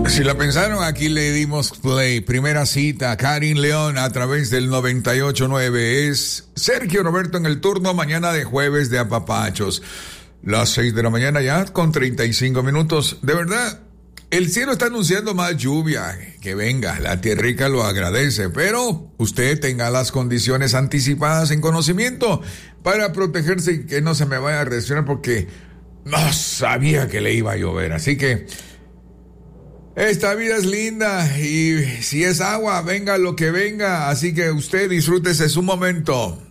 Si la pensaron, aquí le dimos play. Primera cita, Karin León a través del 98.9. Es Sergio Roberto en el turno mañana de jueves de apapachos. Las 6 de la mañana ya con 35 minutos. De verdad, el cielo está anunciando más lluvia. Que venga, la tierrica lo agradece. Pero usted tenga las condiciones anticipadas en conocimiento para protegerse y que no se me vaya a resfriar porque no sabía que le iba a llover. Así que esta vida es linda y si es agua, venga lo que venga. Así que usted disfrútese su momento.